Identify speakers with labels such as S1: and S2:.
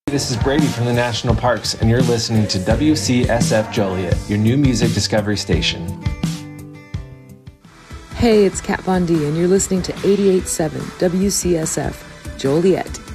S1: This is Brady from the National Parks, and you're listening to WCSF Joliet, your new music discovery station.
S2: Hey, it's Kat Von D, and you're listening to 88.7 WCSF Joliet.